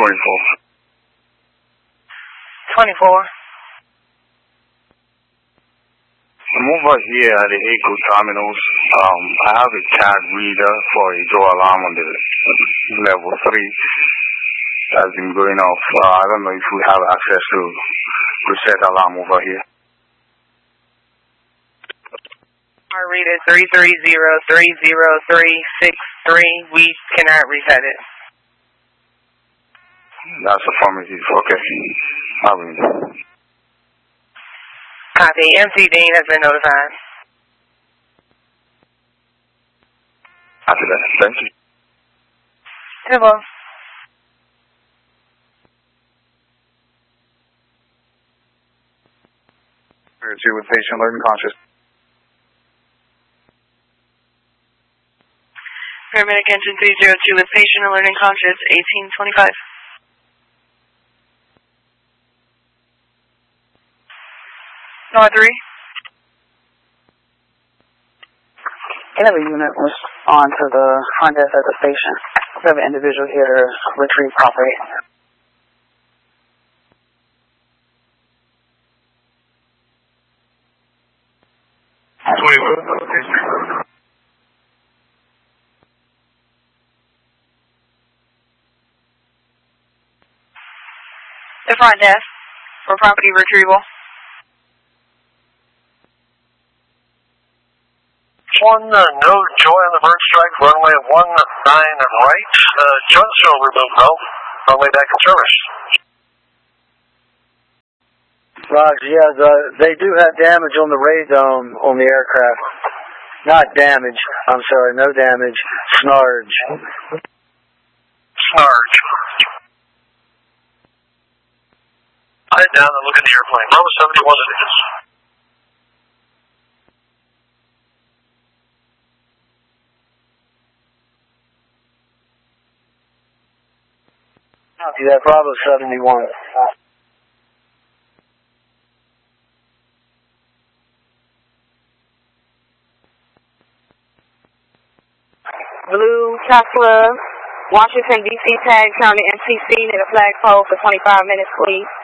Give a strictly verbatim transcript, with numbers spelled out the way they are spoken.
twenty-four. twenty-four. I'm over here at the Echo Terminals. Um, I have a tag reader for a door alarm on the level three that's been going off. Uh, I don't know if we have access to reset alarm over here. Our reader three three zero three zero three six three. We cannot reset it. That's affirmative. Okay. I mean. Copy. M C Dean has been notified. After that, thank you. Hello. Two with patient alert and conscious. Paramedic engine three zero two with patient alert and conscious, eighteen twenty-five. Nor three. Every unit was on to the front desk at the station. We have an individual here to retrieve property. The front desk for property retrieval. One, uh, no joy on the bird strike, runway one nine right. Uh, Jonesville removed though. Runway back in service. Roger, yeah, the, they do have damage on the radome on the aircraft. Not damage, I'm sorry, no damage. Snarge. Snarge. I head down and look at the airplane. Bravo seventy-one it is. Copy that, Bravo seventy-one. Blue Tesla, Washington, D C tag, county M C C, near the flagpole for twenty-five minutes, please.